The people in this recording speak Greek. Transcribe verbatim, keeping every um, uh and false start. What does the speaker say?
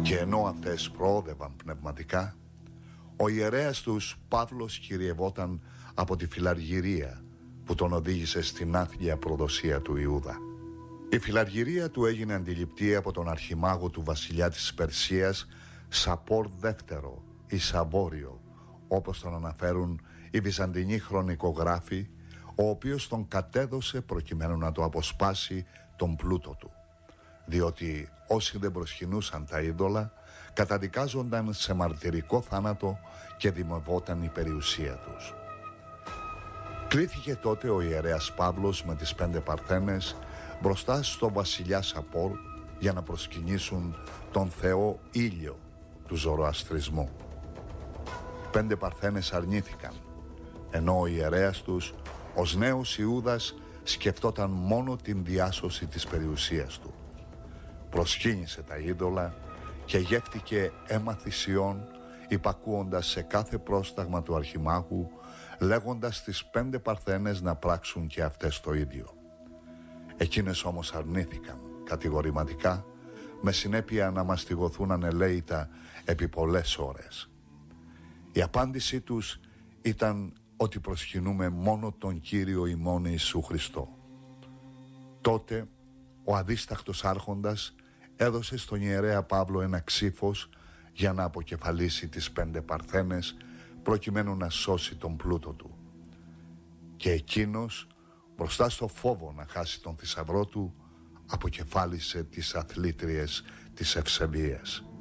Και ενώ αυτές προόδευαν πνευματικά, ο ιερέας τους Παύλος κυριευόταν από τη φιλαργυρία που τον οδήγησε στην άθλια προδοσία του Ιούδα. Η φιλαργυρία του έγινε αντιληπτή από τον αρχιμάγο του βασιλιά της Περσίας, Σαπόρ δεύτερο ή Σαβόριο, όπως τον αναφέρουν οι βυζαντινοί χρονικογράφοι, ο οποίος τον κατέδωσε προκειμένου να το αποσπάσει τον πλούτο του, διότι όσοι δεν προσκυνούσαν τα είδωλα καταδικάζονταν σε μαρτυρικό θάνατο και δημευόταν η περιουσία τους. Κλήθηκε τότε ο ιερέας Παύλος με τις πέντε παρθένες μπροστά στο βασιλιά Σαπόρ για να προσκυνήσουν τον θεό Ήλιο του Ζωροαστρισμού. Οι πέντε παρθένες αρνήθηκαν, ενώ ο ιερέας τους, ως νέος Ιούδας, σκεφτόταν μόνο την διάσωση της περιουσίας του. Προσκύνησε τα είδωλα και γεύτηκε αίμα θυσιών, υπακούοντας σε κάθε πρόσταγμα του αρχιμάγου, λέγοντας τις πέντε παρθένες να πράξουν και αυτές το ίδιο. Εκείνες όμως αρνήθηκαν κατηγορηματικά, με συνέπεια να μαστιγωθούν ανελαίητα επί πολλές ώρες. Η απάντησή τους ήταν ότι προσκυνούμε μόνο τον Κύριο ημών Ιησού Χριστό. Τότε ο αδίσταχτος άρχοντας έδωσε στον ιερέα Παύλο ένα ξύφος για να αποκεφαλίσει τις πέντε παρθένες προκειμένου να σώσει τον πλούτο του. Και εκείνος, μπροστά στο φόβο να χάσει τον θησαυρό του, αποκεφάλισε τις αθλήτριες της ευσεβίας.